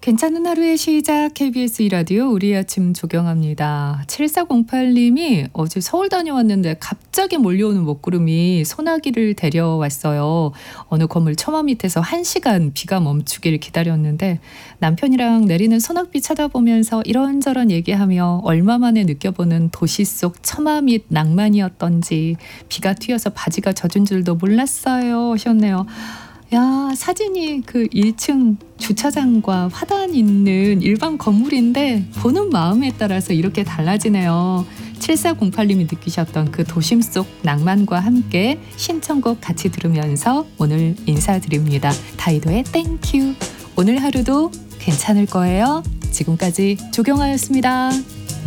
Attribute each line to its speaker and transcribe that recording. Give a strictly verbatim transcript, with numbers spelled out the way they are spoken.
Speaker 1: 괜찮은 하루의 시작 케이비에스 이 라디오 우리 아침 조경합니다. 칠사공팔님이 어제 서울 다녀왔는데 갑자기 몰려오는 먹구름이 소나기를 데려왔어요. 어느 건물 처마 밑에서 한 시간 비가 멈추길 기다렸는데 남편이랑 내리는 소낙비 쳐다보면서 이런저런 얘기하며 얼마 만에 느껴보는 도시 속 처마 밑 낭만이었던지 비가 튀어서 바지가 젖은 줄도 몰랐어요 하셨네요. 야, 사진이 그 일 층 주차장과 화단 있는 일반 건물인데 보는 마음에 따라서 이렇게 달라지네요. 칠사공팔님이 느끼셨던 그 도심 속 낭만과 함께 신청곡 같이 들으면서 오늘 인사드립니다. 다이도의 땡큐. 오늘 하루도 괜찮을 거예요. 지금까지 조경아였습니다.